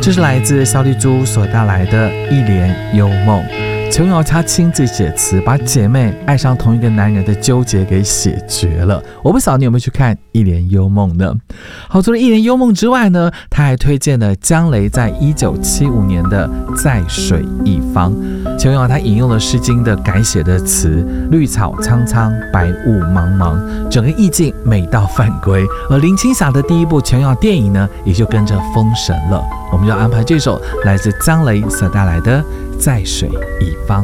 这是来自萧丽珠所带来的一帘幽梦。琼瑶她亲自写词，把姐妹爱上同一个男人的纠结给写绝了。我不晓得你有没有去看《一帘幽梦》呢？好，除了《一帘幽梦》之外呢，他还推荐了姜雷在1975年的《在水一方》。琼瑶她引用了《诗经》的改写的词，绿草苍苍，白雾茫茫，整个意境美到犯规。而林青霞的第一部琼瑶电影呢，也就跟着封神了。我们就安排这首来自姜雷所带来的《在水一方》。